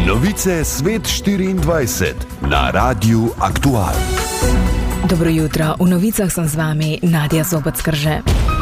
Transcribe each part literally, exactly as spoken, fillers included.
Novice Svet štiriindvajset na Radiu Aktual. Dobro jutro, v novicah sem z vami Nadja Zobec-Krže.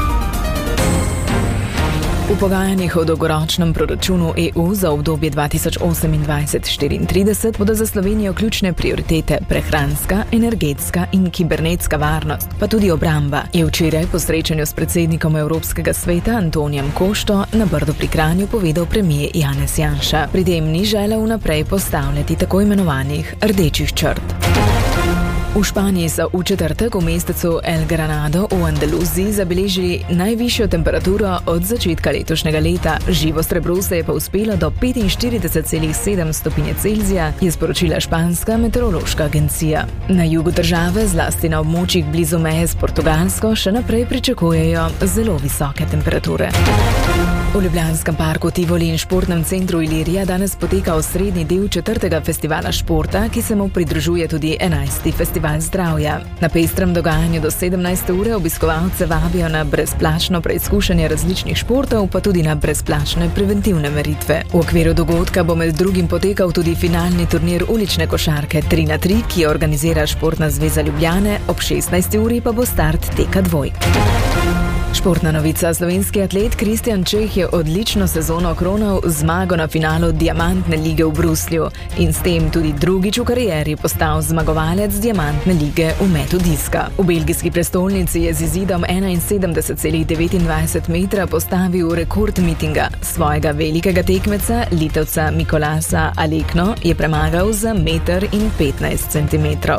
V pogajanjih o dolgoročnem proračunu E U za obdobje dva tisoč osemindvajset do štiriintrideset bodo za Slovenijo ključne prioritete prehranska, energetska in kibernetska varnost, pa tudi obramba, je včeraj po srečanju s predsednikom Evropskega sveta Antonijem Košto na Brdu pri Kranju povedal premier Janez Janša. Pri tem ni želel vnaprej postavljati tako imenovanih rdečih črt. V Španiji so v četrtek v mestecu El Granado v Andaluziji zabeležili najvišjo temperaturo od začetka letošnjega leta. Živo srebro se je pa uspelo do petinštirideset celih sedem stopinje Celzija, je sporočila španska meteorološka agencija. Na jugu države, zlasti na območjih blizu meje s Portugalsko, še naprej pričakujejo zelo visoke temperature. V ljubljanskem parku Tivoli in športnem centru Ilirija danes poteka osrednji del četrtega festivala športa, ki se mu pridružuje tudi enajsti festival zdravja. Na pestrem dogajanju do sedemnajste ure obiskovalce vabijo na brezplačno preizkušanje različnih športov, pa tudi na brezplačne preventivne meritve. V okviru dogodka bo med drugim potekal tudi finalni turnir ulične košarke tri na tri, ki jo organizira Športna zveza Ljubljane, ob šestnajsti uri pa bo start teka dvojk. Športna novica. Slovenski atlet Kristjan Čeh je odlično sezono kronal zmago na finalu Diamantne lige v Bruslju in s tem tudi drugič v karieri postal zmagovalec Diamantne lige v metu diska. V belgijski prestolnici je z izidom enainsedemdeset celih devetindvajset metra postavil rekord mitinga. Svojega velikega tekmeca, Litovca Mikolasa Alekno, je premagal za meter in petnajst centimetrov.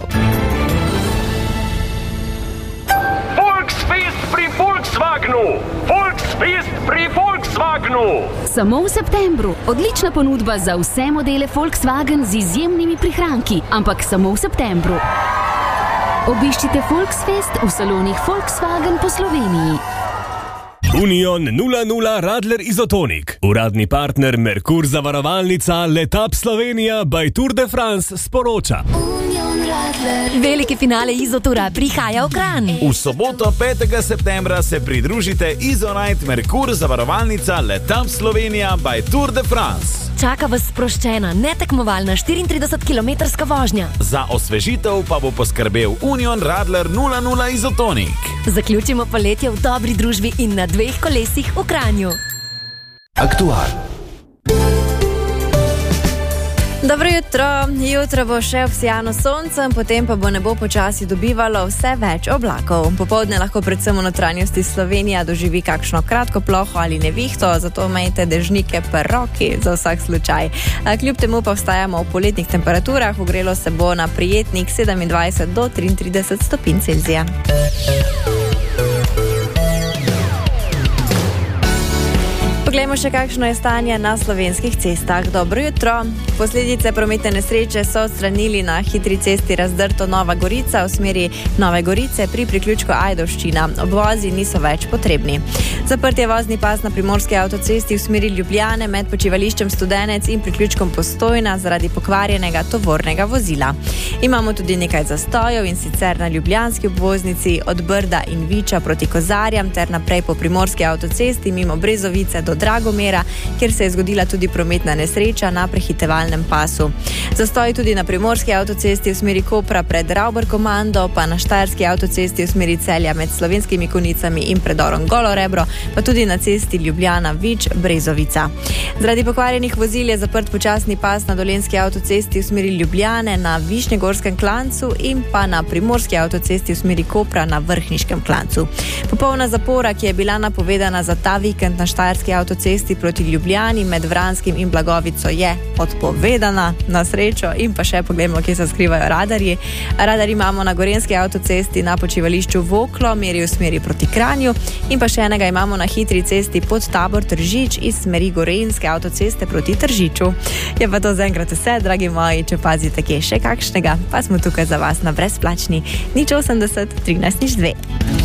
Volksfest pri Volkswagenu! Samo v septembru. Odlična ponudba za vse modele Volkswagen z izjemnimi prihranki, ampak samo v septembru. Obiščite Volksfest v salonih Volkswagen po Sloveniji. Union nula nula Radler Izotonik. Uradni partner Merkur zavarovalnica Letap Slovenija by Tour de France sporoča. Veliki finale Izotura prihaja v Kranj. V soboto petega septembra se pridružite Izonite Merkur zavarovalnica Letap Slovenija by Tour de France. Čaka vas sproščena, netekmovalna štiriintridesetkilometrska vožnja. Za osvežitev pa bo poskrbel Union Radler nula nula Izotonik. Zaključimo poletje v dobri družbi in na dveh kolesih v Kranju. Aktual. Dobro jutro. Jutro bo še obsijano soncem, potem pa bo nebo počasi dobivalo vse več oblakov. Popoldne lahko predvsem v notranjosti Slovenija doživi kakšno kratko ploho ali nevihto, zato imejte dežnike pri roki za vsak slučaj. Kljub temu pa vstajamo v poletnih temperaturah, ogrelo se bo na prijetnih sedemindvajset do triintrideset stopinj Celzija. Poglejmo še, kakšno je stanje na slovenskih cestah. Dobro jutro. Posledice prometne nesreče so odstranili na hitri cesti Razdrto Nova Gorica v smeri Nove Gorice pri priključku Ajdovščina. Obvozi niso več potrebni. Zaprt je vozni pas na primorski avtocesti v smeri Ljubljane med počivališčem Studenec in priključkom Postojna zaradi pokvarjenega tovornega vozila. Imamo tudi nekaj zastojev, in sicer na ljubljanski obvoznici od Brda in Viča proti Kozarjam ter naprej po primorski avtocesti mimo Brezovice do Dragomera, kjer se je zgodila tudi prometna nesreča na prehitevalnem pasu. Zastoj tudi na primorski avtocesti v smeri Kopra pred Ravber-Komando, pa na štajerski avtocesti v smeri Celja med Slovenskimi Konicami in predorom Golorebro, pa tudi na cesti Ljubljana-Vič-Brezovica. Zaradi pokvarjenih vozil je zaprt počasni pas na dolenjski avtocesti v smeri Ljubljane na Višnjegorskem klancu in pa na primorski avtocesti v smeri Kopra na Vrhniškem klancu. Popolna zapora, ki je bila napovedana za ta vikend na štajerski avtocesti proti Ljubljani med Vranskim in Blagovico, je odpovedana na srečo. In pa še poglejmo, kje se skrivajo radarji. Radar imamo na gorenjski avtocesti na počivališču Voklo, meri v smeri proti Kranju, in pa še enega imamo na hitri cesti pod Tabor Tržič iz smeri gorenjske avtoceste proti Tržiču. Je pa to zaenkrat vse, dragi moji. Če pazite kje še kakšnega, pa smo tukaj za vas na brezplačni nič osemdeset trinajst nič dve.